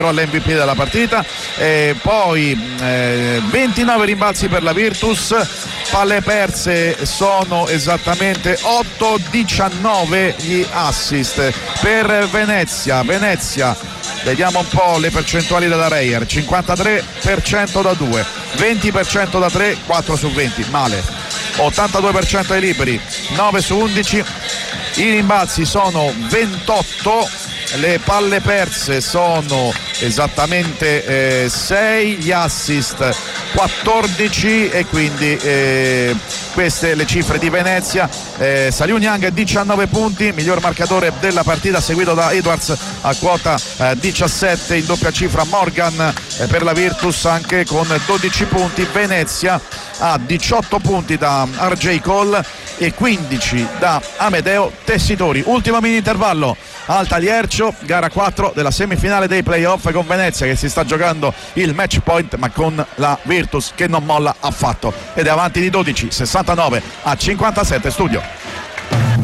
all'MVP della partita, poi 29 rimbalzi per la Virtus, palle perse sono esattamente 8-19 gli assist per Venezia. Vediamo un po' le percentuali della Reyer: 53% da 2, 20% da 3, 4 su 20, male, 82% ai liberi, 9 su 11, i rimbalzi sono 28, le palle perse sono esattamente 6, gli assist 14, e quindi queste le cifre di Venezia. Saliu Niang 19 punti, miglior marcatore della partita, seguito da Edwards a quota 17, in doppia cifra Morgan per la Virtus anche con 12 punti. Venezia ha 18 punti da RJ Cole e 15 da Amedeo Tessitori. Ultimo mini intervallo al Taliercio, gara 4 della semifinale dei playoff, con Venezia che si sta giocando il match point, ma con la Virtus che non molla affatto ed è avanti di 12, 69-57. Studio.